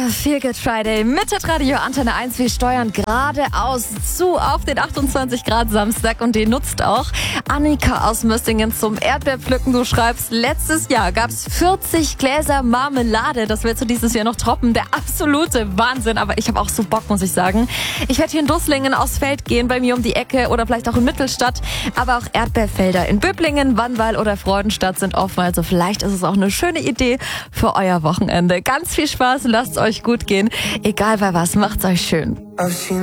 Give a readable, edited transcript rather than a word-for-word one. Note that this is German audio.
Feel Good Friday mit Radio Antenne 1. Wir steuern geradeaus zu auf den 28 Grad Samstag und den nutzt auch Annika aus Mössingen zum Erdbeerpflücken. Du schreibst, letztes Jahr gab's 40 Gläser Marmelade. Das willst du dieses Jahr noch toppen. Der absolute Wahnsinn. Aber ich habe auch so Bock, muss ich sagen. Ich werde hier in Dusslingen aufs Feld gehen, bei mir um die Ecke oder vielleicht auch in Mittelstadt. Aber auch Erdbeerfelder in Böblingen, Wannwall oder Freudenstadt sind offen. Also vielleicht ist es auch eine schöne Idee für euer Wochenende. Ganz viel Spaß, lasst euch gut gehen. Egal bei was, macht's euch schön.